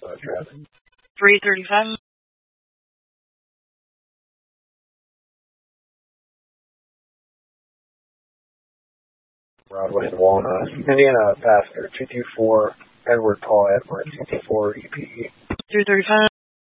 traffic. 335. Broadway and Walnut. Indiana passenger 224 Edward Paul Edward 224 EPE. 335.